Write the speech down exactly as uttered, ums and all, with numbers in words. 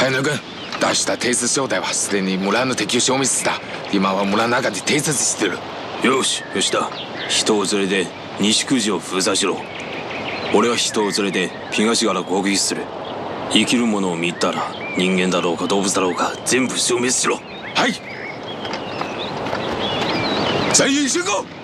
早野君、出した偵察小隊はすでに村の敵を消滅した。今は村の中で偵察してる。 よし、吉田、人を連れて西九条を封鎖しろ。俺は人を連れて東から攻撃する。生きるものを見たら人間だろうか動物だろうか全部消滅しろ。 はい。全員集合。